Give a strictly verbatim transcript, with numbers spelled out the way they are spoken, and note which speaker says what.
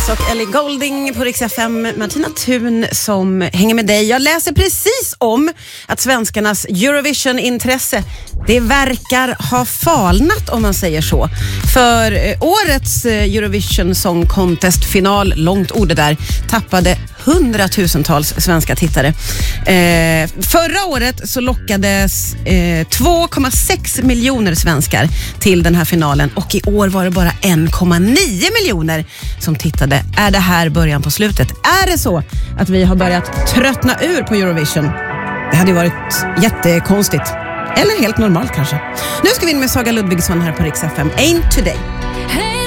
Speaker 1: Beatles och Ellie Goulding på Rix F M. Martina Thun som hänger med dig. Jag läser precis om att svenskarnas Eurovision-intresse, det verkar ha falnat, om man säger så. För eh, årets eh, Eurovision Song Contest-final, långt ord där, tappade hundratusentals svenska tittare. Eh, förra året så lockades eh, två komma sex miljoner svenskar till den här finalen, och i år var det bara en komma nio miljoner som tittade. Är det här början på slutet? Är det så att vi har börjat tröttna ur på Eurovision? Det hade ju varit jättekonstigt. Eller helt normalt kanske. Nu ska vi in med Saga Ludvigsson här på Rix F M. Ain't Today.
Speaker 2: Hey!